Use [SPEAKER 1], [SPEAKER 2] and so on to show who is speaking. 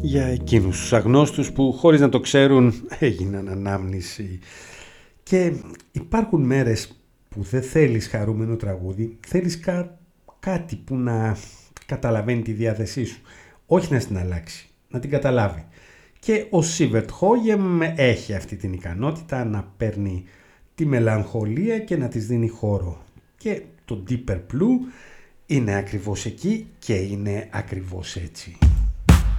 [SPEAKER 1] για εκείνους τους αγνώστους που χωρίς να το ξέρουν έγιναν ανάμνηση. Και υπάρχουν μέρες που δεν θέλεις χαρούμενο τραγούδι, θέλεις κάτι που να καταλαβαίνει τη διάθεσή σου, όχι να την αλλάξει, να την καταλάβει. Και ο Σίβερτ Χόγεμ έχει αυτή την ικανότητα να παίρνει τη μελαγχολία και να της δίνει χώρο. Και το Deeper Blue είναι ακριβώς εκεί και είναι ακριβώς έτσι.